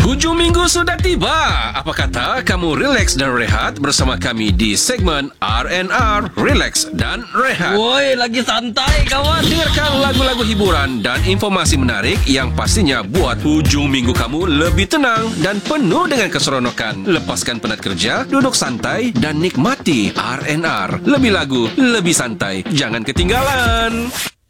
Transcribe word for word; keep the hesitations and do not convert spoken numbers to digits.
Hujung minggu sudah tiba. Apa kata kamu relax dan rehat bersama kami di segmen R and R, Relax dan Rehat. Woi, lagi santai kawan. Dengarkan lagu-lagu hiburan dan informasi menarik yang pastinya buat hujung minggu kamu lebih tenang dan penuh dengan keseronokan. Lepaskan penat kerja, duduk santai dan nikmati R and R. Lebih lagu, lebih santai. Jangan ketinggalan.